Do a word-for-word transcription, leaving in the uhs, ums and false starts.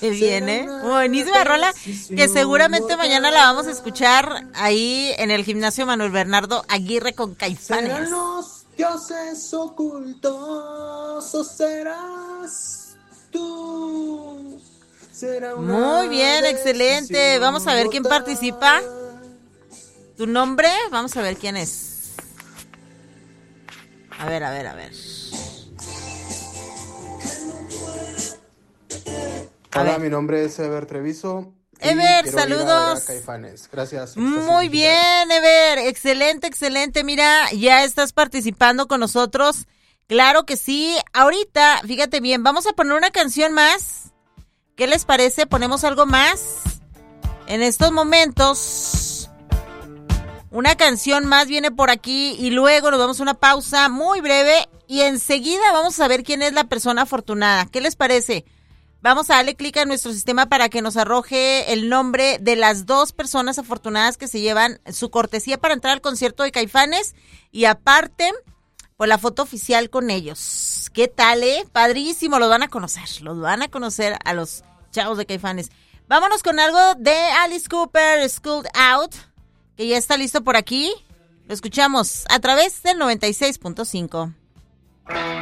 bien, ¿eh? Buenísima rola, que seguramente mañana la vamos a escuchar ahí en el gimnasio Manuel Bernardo Aguirre con Caifanes. Serán los dioses ocultos o serás tú. Será una Muy bien, excelente. Vamos a ver quién participa. ¿Tu nombre? Vamos a ver quién es. A ver, a ver, a ver. A Hola, ver. Mi nombre es Ever Treviso. Ever, saludos. Caifanes. Gracias. Muy bien, Ever. Excelente, excelente. Mira, ya estás participando con nosotros. Claro que sí. Ahorita, fíjate bien, vamos a poner una canción más. ¿Qué les parece? ¿Ponemos algo más? En estos momentos, una canción más viene por aquí y luego nos vamos a una pausa muy breve y enseguida vamos a ver quién es la persona afortunada. ¿Qué les parece? Vamos a darle clic a nuestro sistema para que nos arroje el nombre de las dos personas afortunadas que se llevan su cortesía para entrar al concierto de Caifanes y aparte, pues la foto oficial con ellos. ¿Qué tal, eh? Padrísimo, los van a conocer, los van a conocer a los chavos de Caifanes. Vámonos con algo de Alice Cooper, Schooled Out, que ya está listo por aquí. Lo escuchamos a través del noventa y seis punto cinco.